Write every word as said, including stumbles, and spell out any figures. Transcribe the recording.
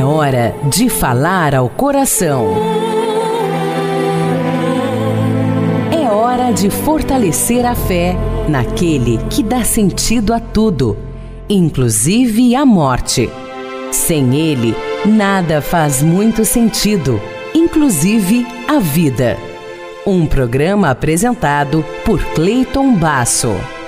hora de falar ao coração. É hora de fortalecer a fé naquele que dá sentido a tudo, inclusive a morte. Sem ele, nada faz muito sentido, inclusive a vida. Um programa apresentado por Cleiton Basso.